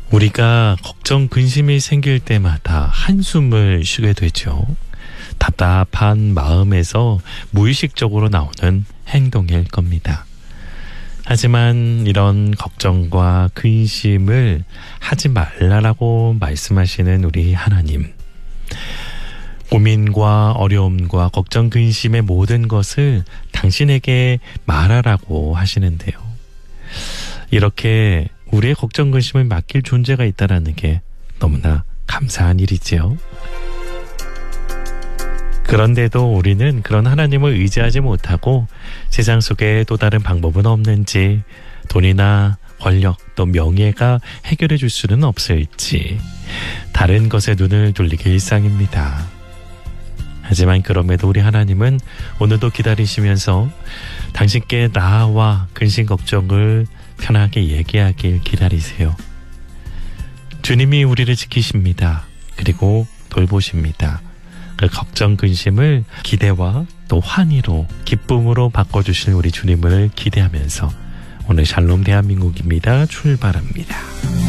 우리가 걱정, 근심이 생길 때마다 한숨을 쉬게 되죠. 답답한 마음에서 무의식적으로 나오는 행동일 겁니다. 하지만 이런 걱정과 근심을 하지 말라라고 말씀하시는 우리 하나님. 고민과 어려움과 걱정, 근심의 모든 것을 당신에게 말하라고 하시는데요. 이렇게 우리의 걱정, 근심을 맡길 존재가 있다는 게 너무나 감사한 일이지요. 그런데도 우리는 그런 하나님을 의지하지 못하고 세상 속에 또 다른 방법은 없는지, 돈이나 권력 또 명예가 해결해 줄 수는 없을지 다른 것에 눈을 돌리기 일상입니다. 하지만 그럼에도 우리 하나님은 오늘도 기다리시면서 당신께 나와 근심 걱정을 편하게 얘기하길 기다리세요. 주님이 우리를 지키십니다. 그리고 돌보십니다. 그 걱정, 근심을 기대와 또 환희로, 기쁨으로 바꿔주실 우리 주님을 기대하면서 오늘 샬롬 대한민국입니다. 출발합니다.